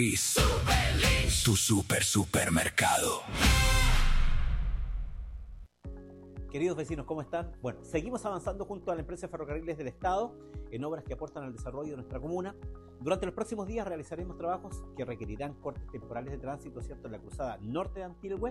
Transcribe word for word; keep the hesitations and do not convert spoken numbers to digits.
Superlis, tu super supermercado. Queridos vecinos, ¿cómo están? Bueno, seguimos avanzando junto a la empresa de Ferrocarriles del Estado en obras que aportan al desarrollo de nuestra comuna. Durante los próximos días realizaremos trabajos que requerirán cortes temporales de tránsito, ¿cierto?, en la cruzada norte de Antilhue